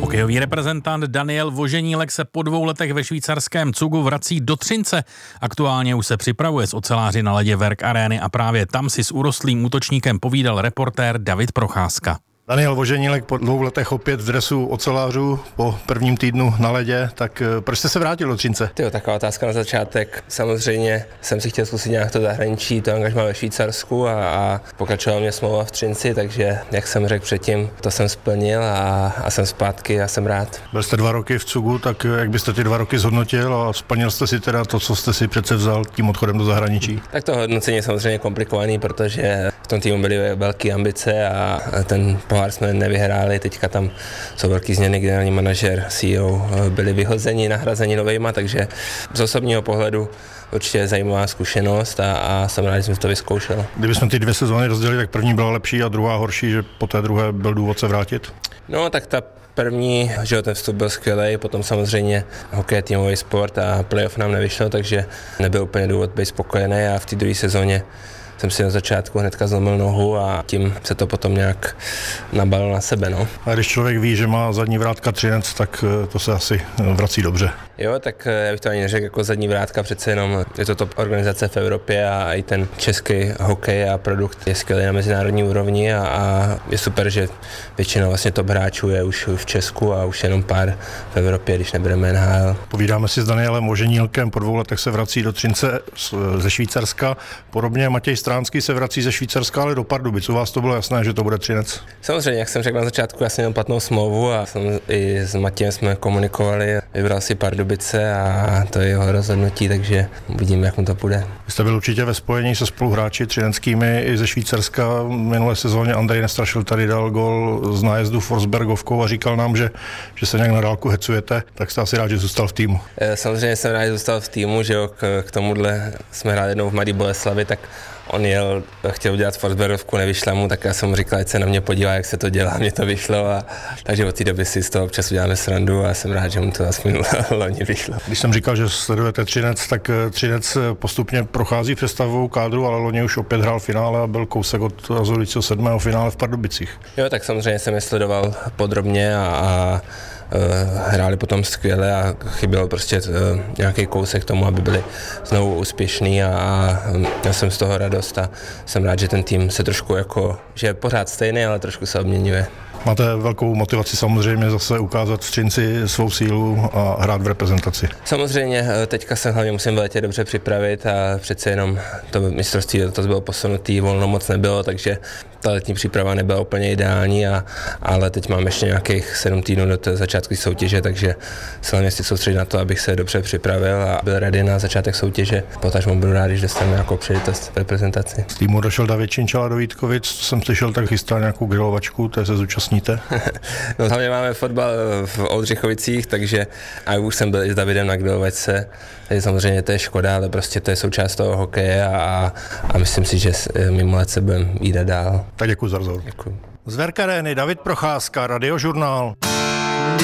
Hokejový reprezentant Daniel Voženílek se po 2 letech ve švýcarském Cugu vrací do Třince. Aktuálně už se připravuje s oceláři na ledě Werk Arény a právě tam si s urostlým útočníkem povídal reportér David Procházka. Daniel Voženílek po 2 letech opět v dresu ocelářů po prvním týdnu na ledě, tak proč jste se vrátil do Třince? Taková otázka na začátek. Samozřejmě jsem si chtěl zkusit nějak to zahraničí, to angažmá ve Švýcarsku a pokračovala mě smlouva v Třinci, takže jak jsem řekl předtím, to jsem splnil a jsem zpátky a jsem rád. Byl jste 2 roky v Cugu, tak jak byste ty 2 roky zhodnotil a splnil jste si teda to, co jste si přece vzal tím odchodem do zahraničí? Tak to hodnocení je samozřejmě komplikovaný, protože v tom týmu byly velké ambice a ten pohár jsme nevyhráli, teďka tam jsou velký změny, generální manažer, CEO byli vyhozeni, nahrazeni novejma, takže z osobního pohledu určitě je zajímavá zkušenost a jsem rád, že jsem to vyzkoušel. Kdybychom ty 2 sezóny rozdělili, tak první byla lepší a druhá horší, že po té druhé byl důvod se vrátit? No tak ta první, že ten vstup byl skvělý, potom samozřejmě hokej týmový sport a playoff nám nevyšlo, takže nebyl úplně důvod být spokojený a v té druhé sezóně jsem si na začátku hnedka zlomil nohu a tím se to potom nějak nabalilo na sebe. No. A když člověk ví, že má zadní vrátka Třinec, tak to se asi vrací dobře. Jo, tak já bych to ani neřekl jako zadní vrátka, přece jenom je to top organizace v Evropě a i ten český hokej a produkt je skvělý na mezinárodní úrovni a je super, že většina vlastně top hráčů je už v Česku a už jenom pár v Evropě, když nebudeme NHL. Povídáme si s Danielem Voženílkem, po 2 letech se vrací do Třince ze Švýcarska. Podobně Matěj Stránský se vrací ze Švýcarska, ale do Pardubic. U vás to bylo jasné, že to bude Třinec? Samozřejmě, jak jsem řekl na začátku, já jsem měl platnou smlouvu a i s Matějem jsme komunikovali, vybral si Pardubice a to je jeho rozhodnutí, takže uvidíme, jak mu to půjde. Vy jste byl určitě ve spojení se spoluhráči třineckými i ze Švýcarska. Minulé sezóně Andrej Nestrašil tady dal gol z nájezdu Forsbergovkou a říkal nám, že se nějak na dálku hecujete, tak jste asi rád, že zůstal v týmu. Samozřejmě jsem rád, že zůstal v týmu, že jo, k tomuhle jsme hráli jednou v Mladé Boleslavi, tak on chtěl udělat Forsbergovku, nevyšla mu, tak já jsem mu říkal, ať se na mě podívá, jak se to dělá, mně to vyšlo takže od té doby si z toho občas uděláme srandu a jsem rád, že mu to aspoň loni vyšlo. Když jsem říkal, že sledujete Třinec, tak Třinec postupně prochází přestavou kádru, ale loni už opět hrál finále a byl kousek od rozhodujícího 7. finále v Pardubicích. Jo, tak samozřejmě jsem je sledoval podrobně a hráli potom skvěle a chyběl prostě nějaký kousek tomu, aby byli znovu úspěšní a já jsem z toho radost a jsem rád, že ten tým se trošku že je pořád stejný, ale trošku se obměňuje. Máte velkou motivaci samozřejmě zase ukázat v Třinci svou sílu a hrát v reprezentaci. Samozřejmě, teďka se hlavně musím v létě dobře připravit a přece jenom to mistrovství to bylo posunutý, volno moc nebylo, takže ta letní příprava nebyla úplně ideální, ale teď mám ještě nějakých 7 týdnů do té začátku soutěže, takže se hlavně si soustředit na to, abych se dobře připravil a byl ready na začátek soutěže. Potažmo budu rád, když dostanu nějakou příležitost v reprezentaci. Z týmu došel David Činčala do Vítkovic, co jsem slyšel, tak chystá nějakou grilovačku, té se zúčastníte? No hlavně máme fotbal v Oldřichovicích, takže a už jsem byl i s Davidem na grilovačce, takže samozřejmě to je škoda, ale prostě to je součást toho hokeje a myslím si, že mimo let se budeme jít dál. Tak děkuji za rozhovor. Děkuji. Z Werk Arény David Procházka, Radiožurnál.